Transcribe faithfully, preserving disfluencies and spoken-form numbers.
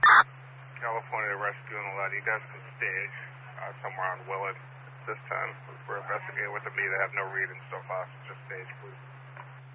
California Rescue and Letty, you guys can stage uh, somewhere on Willard this time. We're investigating with the meter. I have no readings so far, so just stage, please.